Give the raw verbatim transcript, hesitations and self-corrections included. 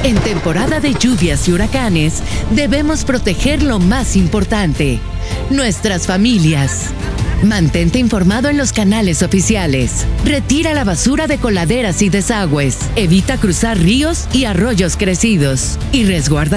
En temporada de lluvias y huracanes, debemos proteger lo más importante, nuestras familias. Mantente informado en los canales oficiales. Retira la basura de coladeras y desagües. Evita cruzar ríos y arroyos crecidos. Y resguarda